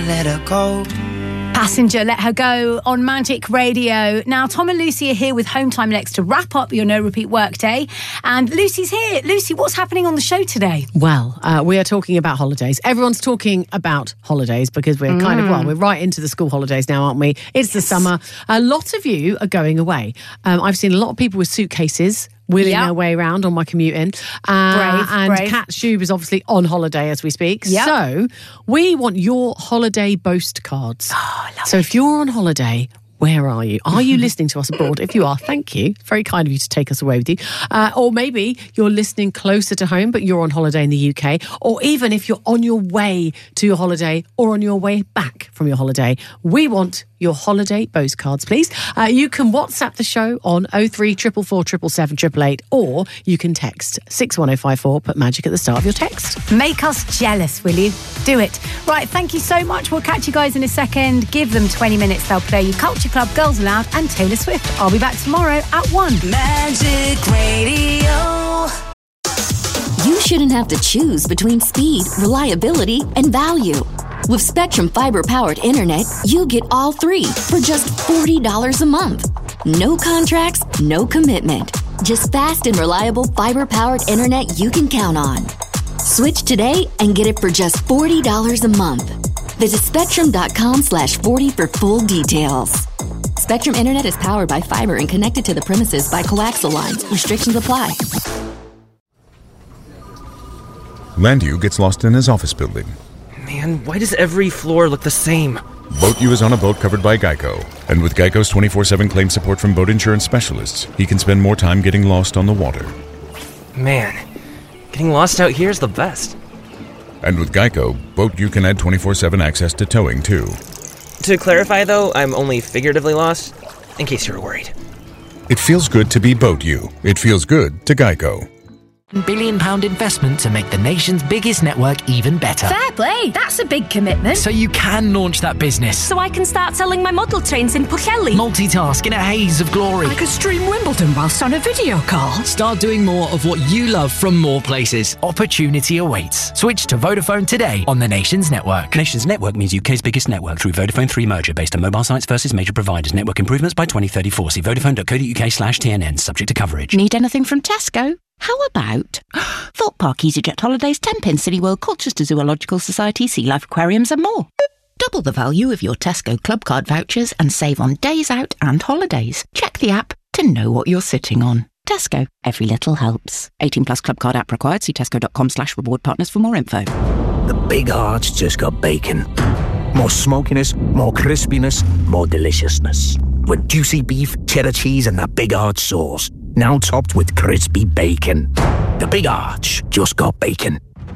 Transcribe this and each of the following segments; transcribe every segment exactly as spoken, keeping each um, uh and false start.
Let her go. Passenger, Let Her Go on Magic Radio. Now, Tom and Lucy are here with Home Time next to wrap up your no-repeat workday. And Lucy's here. Lucy, what's happening on the show today? Well, uh, we are talking about holidays. Everyone's talking about holidays because we're mm. kind of, well, we're right into the school holidays now, aren't we? It's yes. the summer. A lot of you are going away. Um, I've seen a lot of people with suitcases wheeling yep. their way around on my commute in. Uh, brave, and brave. Kat Shube is obviously on holiday as we speak. Yep. So we want your holiday boast cards. Oh, I love so it. if you're on holiday, where are you? Are you listening to us abroad? If you are, thank you. Very kind of you to take us away with you. Uh, or maybe you're listening closer to home, but you're on holiday in the U K. Or even if you're on your way to your holiday or on your way back from your holiday, we want your holiday boast cards, please. Uh, you can WhatsApp the show on oh three four four four seven seven eight eight eight, or you can text six one oh five four, put magic at the start of your text. Make us jealous, will you? Do it. Right, thank you so much. We'll catch you guys in a second. Give them twenty minutes. They'll play you Culture Club, Girls Aloud and Taylor Swift. I'll be back tomorrow at one. Magic Radio. You shouldn't have to choose between speed, reliability, and value. With Spectrum Fiber-powered internet, you get all three for just forty dollars a month. No contracts, no commitment. Just fast and reliable fiber-powered internet you can count on. Switch today and get it for just forty dollars a month. Visit spectrum.com slash 40 for full details. Spectrum Internet is powered by fiber and connected to the premises by coaxial lines. Restrictions apply. Landu gets lost in his office building. Man, why does every floor look the same? BoatU is on a boat covered by Geico. And with Geico's twenty-four seven claim support from boat insurance specialists, he can spend more time getting lost on the water. Man, getting lost out here is the best. And with Geico, BoatU can add twenty-four seven access to towing, too. To clarify, though, I'm only figuratively lost, in case you were worried. It feels good to be BoatU. It feels good to Geico. Billion pound investment to make the nation's biggest network even better. Fair play, that's a big commitment. So you can launch that business. So I can start selling my model trains in Pwllheli. Multitask in a haze of glory. I could stream Wimbledon whilst on a video call. Start doing more of what you love from more places. Opportunity awaits. Switch to Vodafone today on the nation's network. Nation's network means U K's biggest network through Vodafone three merger based on mobile sites versus major providers. Network improvements by twenty thirty-four. See vodafone.co.uk slash TNN. Subject to coverage. Need anything from Tesco? How about Thought Park EasyJet Holidays, Tenpin City World, Colchester Zoological Society, Sea Life Aquariums and more. Double the value of your Tesco Club Card vouchers and save on days out and holidays. Check the app to know what you're sitting on. Tesco, every little helps. eighteen plus Club Card app required. See tesco.com slash reward partners for more info. The Big Arch just got bacon. More smokiness, more crispiness, more deliciousness. With juicy beef, cheddar cheese and that Big Arch sauce. Now topped with crispy bacon. The Big Arch just got bacon.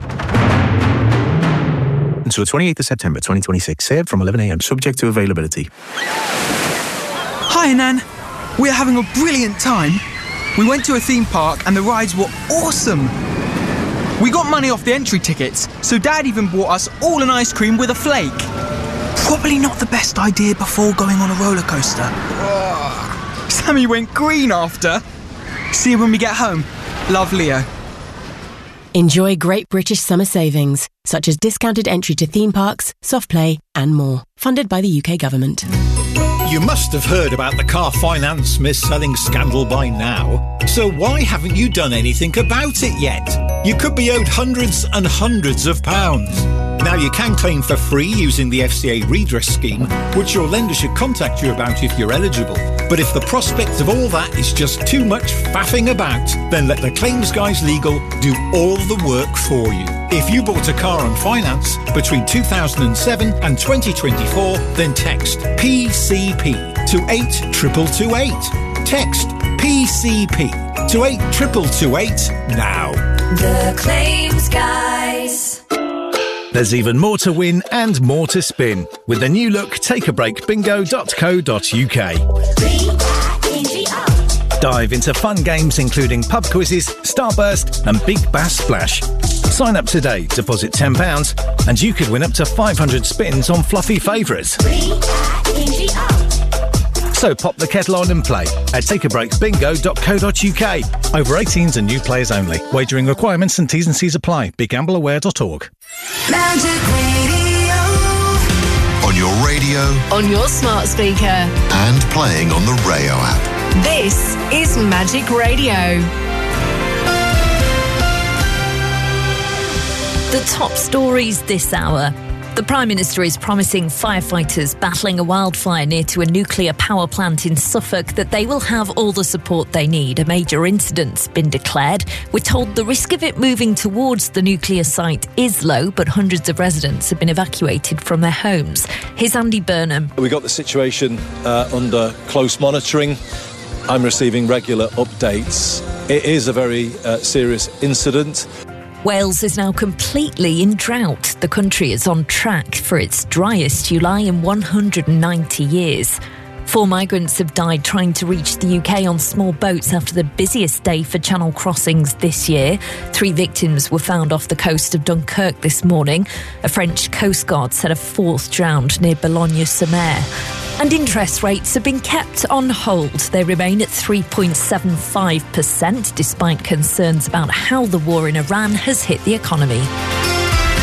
Until the twenty-eighth of September twenty twenty-six. Served from eleven a.m. subject to availability. Hi, Nan. We're having a brilliant time. We went to a theme park and the rides were awesome. We got money off the entry tickets, so Dad even bought us all an ice cream with a flake. Probably not the best idea before going on a roller coaster. Oh, Sammy went green after. See you when we get home. Love, Leo. Enjoy great British summer savings, such as discounted entry to theme parks, soft play and more. Funded by the U K government. You must have heard about the car finance mis-selling scandal by now. So why haven't you done anything about it yet? You could be owed hundreds and hundreds of pounds. Now you can claim for free using the F C A redress scheme, which your lender should contact you about if you're eligible. But if the prospect of all that is just too much faffing about, then let the Claims Guys Legal do all the work for you. If you bought a car on finance between two thousand seven and twenty twenty-four, then text P C P to eight two two two eight. Text P C P to eight two two two eight now. The Claims Guys. There's even more to win and more to spin with the new look take a break bingo dot co dot uk. Dive into fun games including pub quizzes, Starburst and Big Bass Splash. Sign up today, deposit ten pounds and you could win up to five hundred spins on fluffy favourites. So pop the kettle on and play at take a break bingo dot co dot uk. Over eighteens and new players only. Wagering requirements and T's and C's apply. be gamble aware dot org. Magic Radio. on your smart speaker, and playing on the Rayo app. This is Magic Radio. The top stories this hour. The Prime Minister is promising firefighters battling a wildfire near to a nuclear power plant in Suffolk that they will have all the support they need. A major incident's been declared. We're told the risk of it moving towards the nuclear site is low, but hundreds of residents have been evacuated from their homes. Here's Andy Burnham. We got the situation uh, under close monitoring. I'm receiving regular updates. It is a very uh, serious incident. Wales is now completely in drought. The country is on track for its driest July in one hundred ninety years. Four migrants have died trying to reach the U K on small boats after the busiest day for channel crossings this year. Three victims were found off the coast of Dunkirk this morning. A French Coast Guard said a fourth drowned near Boulogne-sur-Mer. And interest rates have been kept on hold. They remain at three point seven five percent, despite concerns about how the war in Iran has hit the economy.